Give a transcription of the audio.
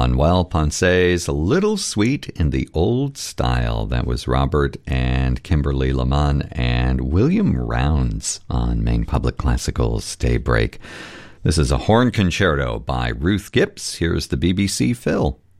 Manuel Ponce's Little Sweet in the Old Style. That was Robert and Kimberly Lamont and William Rounds on Maine Public Classical's Daybreak. This is a horn concerto by Ruth Gibbs. Here's the BBC Phil.